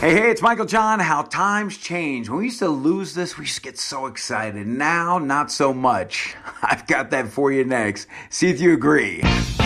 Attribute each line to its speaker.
Speaker 1: Hey, it's Michael John. How times change. When we used to lose this, we used to get so excited. Now, not so much. I've got that for you next. See if you agree.